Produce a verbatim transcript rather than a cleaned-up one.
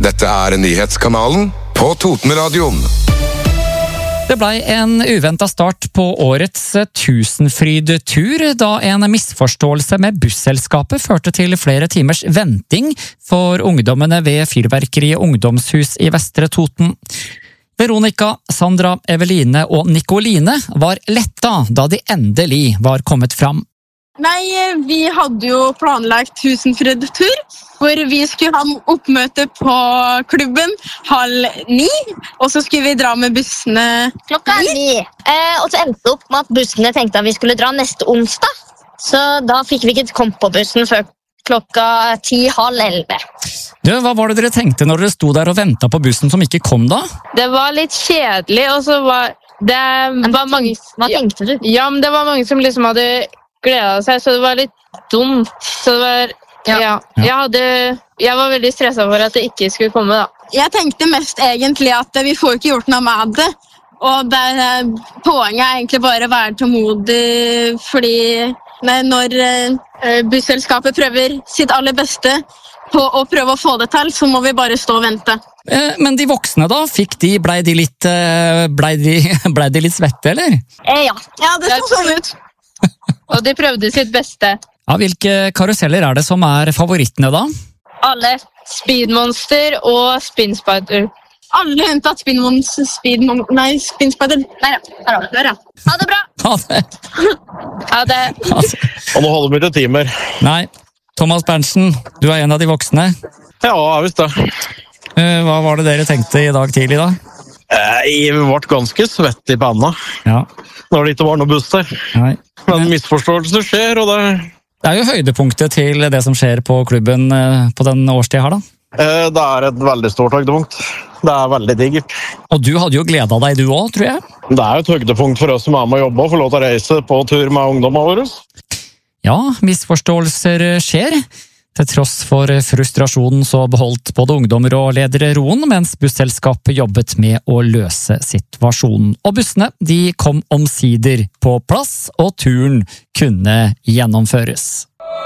Dette er nyhetskanalen på Totenradioen. Det ble en uventet start på årets Tusenfryd-tur, da en misforståelse med busselskapet førte til flere timers venting for ungdommene ved Fyrverkeriet ungdomshus i Vestre Toten. Veronica, Sandra, Eveline og Nikoline var letta da de endelig var kommet fram. Nei, vi hadde jo planlagt Tusenfryd-tur, hvor vi skulle ha oppmøte på klubben halv ni, og så skulle vi dra med bussene klokka ni. Eh, og så endte det opp med at bussene tenkte at vi skulle dra neste onsdag, så da fikk vi ikke komme på bussen før klokka ti, halv elleve. Du, hva var det dere tenkte når dere sto der og ventet på bussen som ikke kom da? Det var litt kjedelig, og så var det var mange... Hva tenkte du? Ja, men det var mange som liksom hadde gledet seg, så det var litt dumt. Så det var... Ja. Ja. Jeg, hadde, jeg var veldig stresset for at det ikke skulle komme da. Jeg tenkte mest egentlig at vi får ikke gjort noe med det, og det, poenget er egentlig bare å være tålmodig, fordi nei, når uh, busselskapet prøver sitt aller beste på å prøve å få det til, så må vi bare stå og vente. Eh, men de voksne da, fikk de, ble de litt, ble de, ble de litt svette, eller? Eh, ja. Ja, det så sånn ut. Og de prøvde sitt beste. Ja, hvilke karuseller er det som er favorittene da? Alle. Speedmonster og Spinspider. Alle unntatt Spinmonster, Speedmon... Nei, Spinspider. Nei, ja. Der, ja. Ha det bra! Ha det! Ha det! Ha det. Og nå holder vi til timer. Nei, Thomas Berntsen, du er en av de voksne. Ja, jeg visste det. Eh, Hva var det dere tenkte i dag tidlig da? Jeg ble ganske svett i panna Ja. når det ikke var noe buss der. Nei. Men misforståelser skjer, og det... Det er jo høydepunktet til det som skjer på klubben eh, på den årstid her da. Eh, Det er et veldig stort høydepunkt. Det er veldig digert. Og du hadde jo gledet deg du også, tror jeg. Det er jo et høydepunkt for oss som er med å jobbe og få lov til å reise på tur med ungdommen vår. Ja, misforståelser skjer. Til tross for frustrasjonen så beholdt både ungdommer og ledere roen, mens busselskapet jobbet med å løse situasjonen. Og bussene, de kom omsider på plass, og turen kunne gjennomføres.